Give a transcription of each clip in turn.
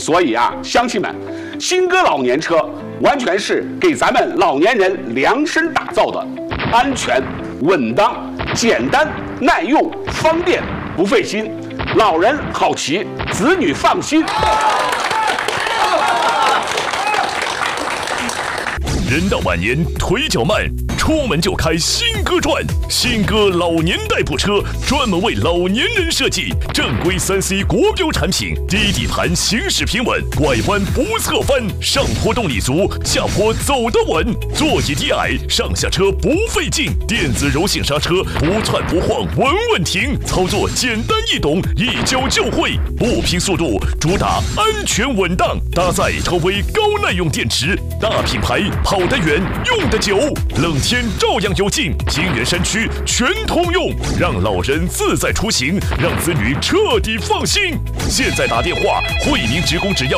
所以啊，乡亲们，新歌老年车完全是给咱们老年人量身打造的，安全、稳当、简单、耐用、方便、不费心，老人好骑，子女放心。 人到晚年腿脚慢，出门就开新歌传。新歌老年代步车专门为老年人设计，正规3C 国标产品，低底盘行驶平稳，拐弯不侧翻，上坡动力足，下坡走得稳，座椅低矮，上下车不费劲，电子柔性刹车，不窜不晃，稳稳停，操作简单易懂，一教就会，不拼速度，主打安全稳当，搭载超微高耐用电池，大品牌跑得远，用得久，冷天照样有劲，平原山区全通用，让老人自在出行，让子女彻底放心。现在打电话，惠民职工只要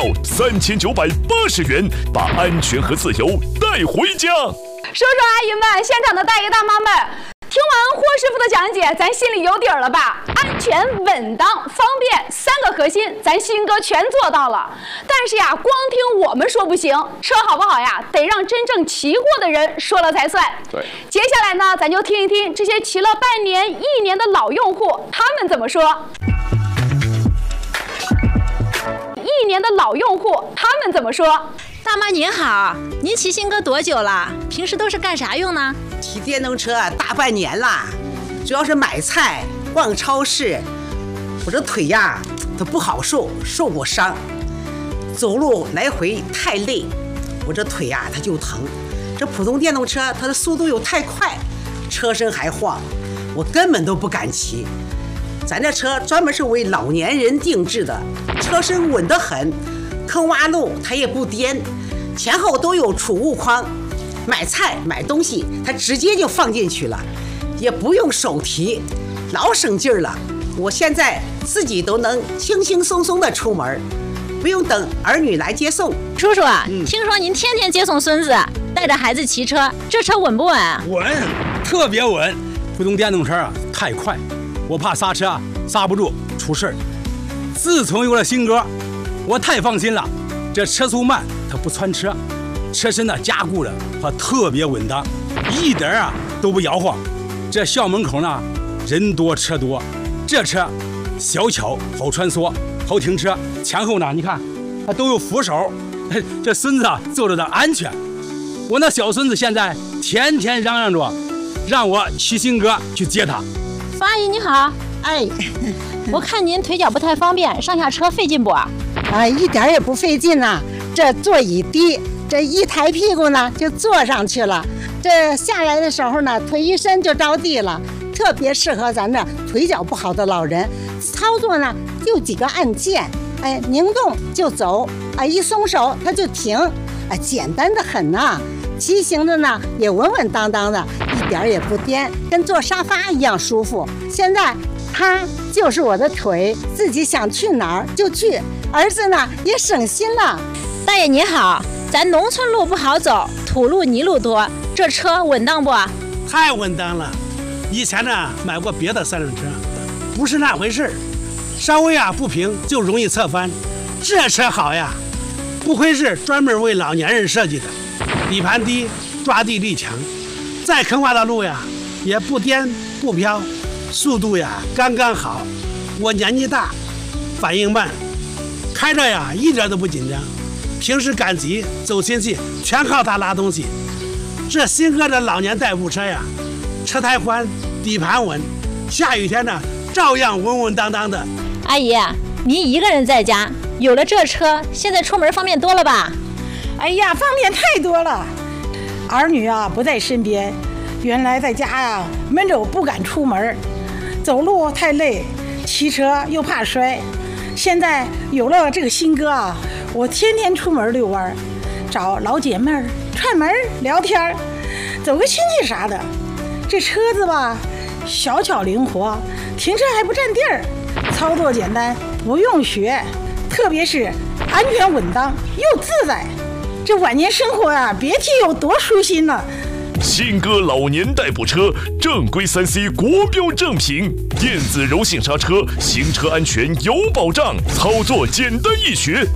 3980元，把安全和自由带回家。 叔叔阿姨们，现场的大爷大妈们，听完霍师傅的讲解，咱心里有底儿了吧？安全、稳当、方便3个核心，咱新歌全做到了。但是呀，光听我们说不行，车好不好呀，得让真正骑过的人说了才算。 对， 接下来呢，咱就听一听这些骑了半年、1年的老用户，他们怎么说。1年的老用户，他们怎么说？ 大妈您好，您骑新歌多久了？平时都是干啥用呢？ 骑电动车大半年了，主要是买菜、逛超市。我这腿呀，它不好受，受过伤，走路来回太累，我这腿呀它就疼。这普通电动车它的速度又太快，车身还晃，我根本都不敢骑。咱这车专门是为老年人定制的，车身稳得很，坑洼路它也不颠，前后都有储物筐，买菜买东西它直接就放进去了，也不用手提，老省劲儿了。我现在自己都能轻轻松松的出门，不用等儿女来接送。 叔叔啊，听说您天天接送孙子，带着孩子骑车，这车稳不稳？ 稳，特别稳。普通电动车啊太快，我怕刹车刹不住出事儿。自从有了新歌，我太放心了。这车速慢，它不窜车，车身呢加固了，它特别稳当，一点啊都不摇晃。这校门口呢人多车多，这车小巧好穿梭，好停车。前后呢你看它都有扶手，这孙子啊坐着的安全。我那小孙子现在天天嚷嚷着让我骑新歌去接他。 方阿姨你好， 哎， 我看您腿脚不太方便，上下车费劲不？ 一点也不费劲呐。这座椅低，这一抬屁股呢就坐上去了。这下来的时候呢，腿一伸就着地了，特别适合咱这腿脚不好的老人。操作呢就几个按键，哎，拧动就走，哎，一松手它就停，哎，简单的很呐。骑行的呢也稳稳当当的，一点也不颠，跟坐沙发一样舒服。现在它就是我的腿，自己想去哪儿就去，儿子呢也省心了。 大爷您好，咱农村路不好走，土路泥路多，这车稳当不？ 太稳当了。以前呢买过别的3轮车，不是那回事儿，稍微不平就容易侧翻。这车好呀，不愧是专门为老年人设计的。底盘低，抓地力强，再坑洼的路呀也不颠不飘，速度呀刚刚好。我年纪大，反应慢，开着呀一点都不紧张，平时赶集走亲戚全靠它拉东西。这新歌的老年代步车呀，车胎宽，底盘稳，下雨天呢照样稳稳当当的。 阿姨，您一个人在家，有了这车，现在出门方便多了吧？ 哎呀，方便太多了。儿女不在身边，原来在家闷着不敢出门，走路太累，骑车又怕摔。现在有了这个新歌我天天出门遛弯，找老姐妹串门聊天，走个亲戚啥的。这车子小巧灵活，停车还不占地儿，操作简单，不用学，特别是安全稳当又自在。这晚年生活别提有多舒心了。 新歌老年代步车，正规3C 国标正品，电子柔性刹车，行车安全有保障，操作简单易学。